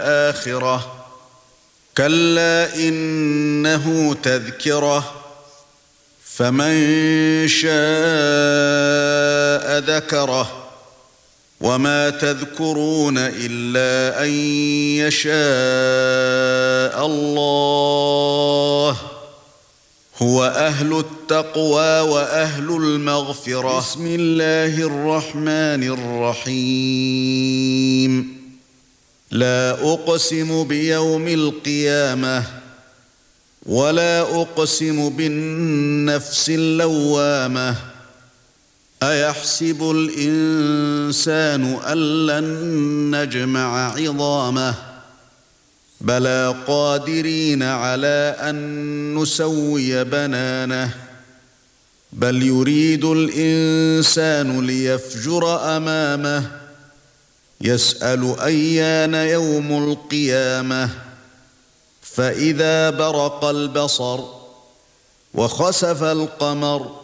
الآخرة كلا إنه تذكرة فمن شاء ذكره وما تذكرون إلا أن يشاء الله هو أهل التقوى وأهل المغفرة. بسم الله الرحمن الرحيم. لا أقسم بيوم القيامة ولا أقسم بالنفس اللوامة أيحسب الإنسان أن لن نجمع عظامه بلى قادرين على أن نسوي بنانه بل يريد الإنسان ليفجر أمامه يسأل أيان يوم القيامة فإذا برق البصر وخسف القمر